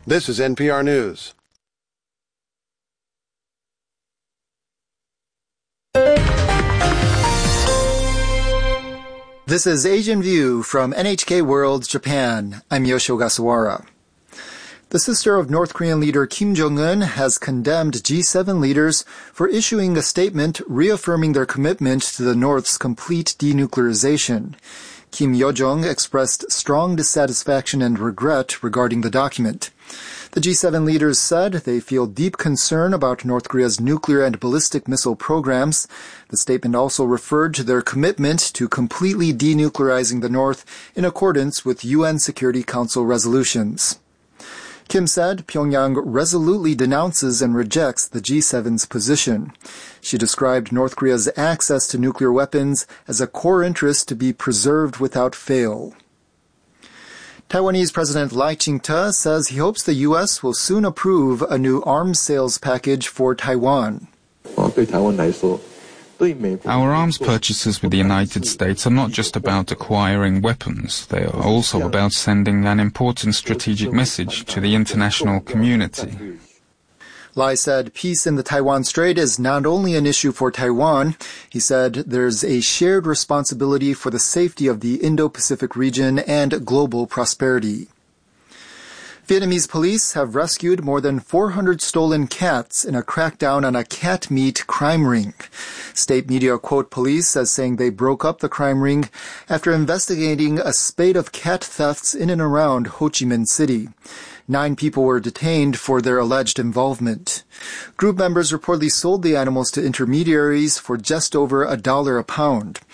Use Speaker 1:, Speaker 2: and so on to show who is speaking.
Speaker 1: This is NPR News.
Speaker 2: This is Asian View from NHK World Japan. I'm Yoshio Ogasawara. The sister of North Korean leader Kim Jong-un has condemned G7 leaders for issuing a statement reaffirming their commitment to the North's complete denuclearization. Kim Yo-jong expressed strong dissatisfaction and regret regarding the document. The G7 leaders said they feel deep concern about North Korea's nuclear and ballistic missile programs. The statement also referred to their commitment to completely denuclearizing the North in accordance with UN Security Council resolutions. Kim said Pyongyang resolutely denounces and rejects the G7's position. She described North Korea's access to nuclear weapons as a core interest to be preserved without fail. Taiwanese President Lai Ching-te says he hopes the U.S. will soon approve a new arms sales package for Taiwan.
Speaker 3: Our arms purchases with the United States are not just about acquiring weapons. They are also about sending an important strategic message to the international community.
Speaker 2: Lai said peace in the Taiwan Strait is not only an issue for Taiwan. He said there's a shared responsibility for the safety of the Indo-Pacific region and global prosperity. Vietnamese police have rescued more than 400 stolen cats in a crackdown on a cat meat crime ring. State media quote police as saying they broke up the crime ring after investigating a spate of cat thefts in and around Ho Chi Minh City. 9 people were detained for their alleged involvement. Group members reportedly sold the animals to intermediaries for just over $1 a pound.